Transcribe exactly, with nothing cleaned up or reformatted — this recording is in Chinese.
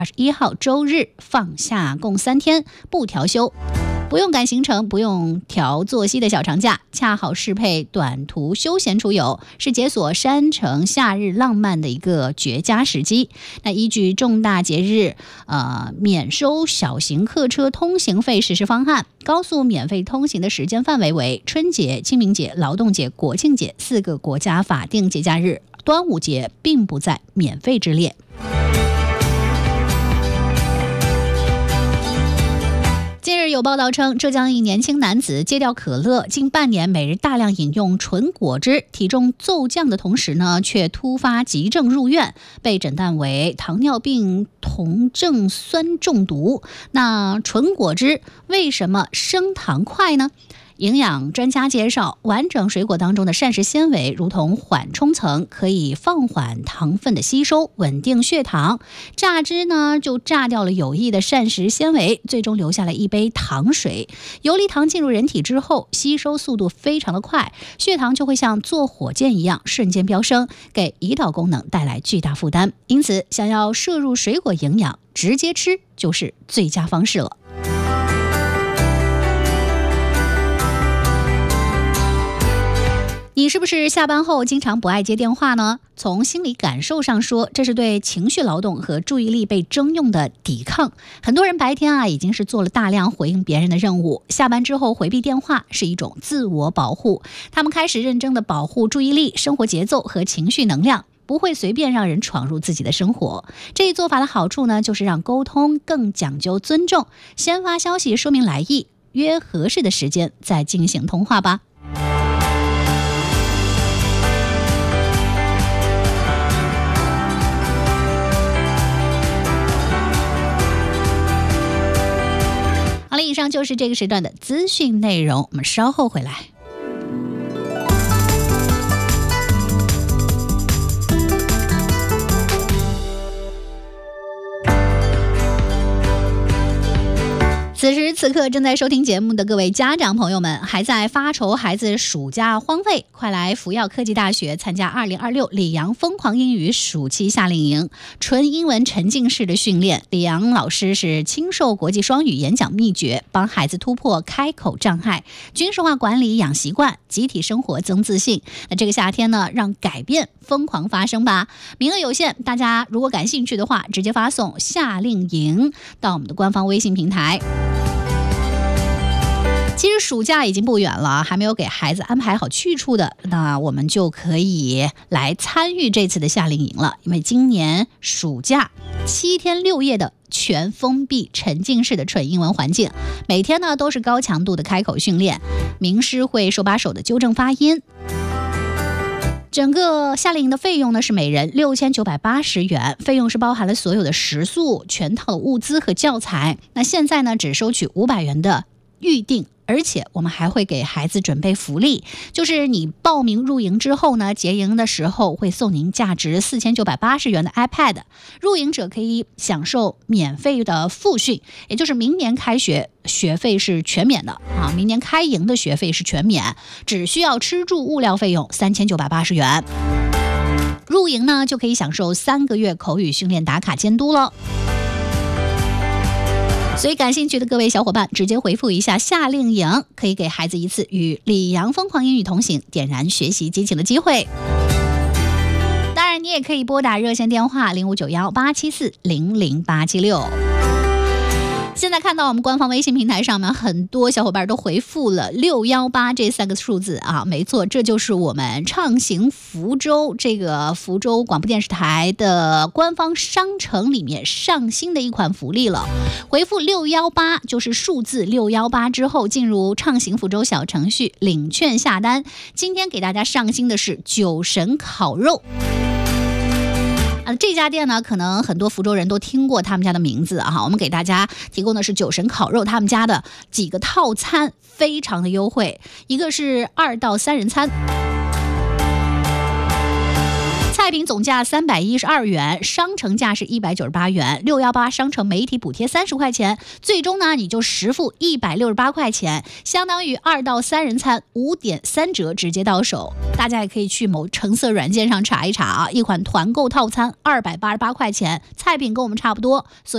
二十一号周日放假共三天，不调休，不用赶行程，不用调作息的小长假，恰好适配短途休闲出游，是解锁山城夏日浪漫的一个绝佳时机。那依据重大节日呃免收小型客车通行费实施方案，高速免费通行的时间范围为春节、清明节、劳动节、国庆节四个国家法定节假日，端午节并不在免费之列。近日有报道称，浙江一年轻男子戒掉可乐，近半年每日大量饮用纯果汁，体重骤降的同时呢，却突发急症入院，被诊断为糖尿病酮症酸中毒。那纯果汁为什么升糖快呢？营养专家介绍，完整水果当中的膳食纤维如同缓冲层，可以放缓糖分的吸收，稳定血糖。榨汁呢，就榨掉了有益的膳食纤维，最终留下了一杯糖水。游离糖进入人体之后，吸收速度非常的快，血糖就会像坐火箭一样瞬间飙升，给胰岛功能带来巨大负担。因此，想要摄入水果营养，直接吃就是最佳方式了。你是不是下班后经常不爱接电话呢？从心理感受上说，这是对情绪劳动和注意力被征用的抵抗。很多人白天啊已经是做了大量回应别人的任务，下班之后回避电话是一种自我保护。他们开始认真的保护注意力、生活节奏和情绪能量，不会随便让人闯入自己的生活。这一做法的好处呢，就是让沟通更讲究尊重，先发消息说明来意，约合适的时间再进行通话吧。好了，以上就是这个时段的资讯内容，我们稍后回来。此时此刻正在收听节目的各位家长朋友们，还在发愁孩子暑假荒废，快来福耀科技大学参加二零二六李阳疯狂英语暑期夏令营，纯英文沉浸式的训练。李阳老师是亲授国际双语演讲秘诀，帮孩子突破开口障碍，军事化管理养习惯，集体生活增自信。那这个夏天呢，让改变疯狂发生吧！名额有限，大家如果感兴趣的话，直接发送夏令营到我们的官方微信平台。其实暑假已经不远了，还没有给孩子安排好去处的，那我们就可以来参与这次的夏令营了。因为今年暑假七天六夜的全封闭沉浸式的纯英文环境，每天呢都是高强度的开口训练，名师会手把手的纠正发音。整个夏令营的费用呢是每人六千九百八十元，费用是包含了所有的食宿、全套的物资和教材。那现在呢只收取五百元的预定，而且我们还会给孩子准备福利，就是你报名入营之后呢，结营的时候会送您价值四千九百八十元的 iPad， 入营者可以享受免费的复训，也就是明年开学学费是全免的啊，明年开营的学费是全免，只需要吃住物料费用三千九百八十元。入营呢就可以享受三个月口语训练打卡监督了。所以感兴趣的各位小伙伴，直接回复一下夏令营，可以给孩子一次与李阳疯狂英语同行，点燃学习激情的机会。当然你也可以拨打热线电话零五九幺八七四零零八七六。现在看到我们官方微信平台上面，很多小伙伴都回复了六一八这三个数字啊，没错，这就是我们畅行福州这个福州广播电视台的官方商城里面上新的一款福利了。回复六一八就是数字六一八之后，进入畅行福州小程序领券下单。今天给大家上新的是酒神烤肉。啊，这家店呢，可能很多福州人都听过他们家的名字啊。我们给大家提供的是酒神烤肉，他们家的几个套餐非常的优惠，一个是二到三人餐。菜品总价三百一十二元，商城价是一百九十八元，六一八商城媒体补贴三十块钱，最终呢你就实付一百六十八块钱，相当于二到三人餐五点三折直接到手。大家也可以去某橙色软件上查一查啊，一款团购套餐二百八十八块钱，菜品跟我们差不多，所以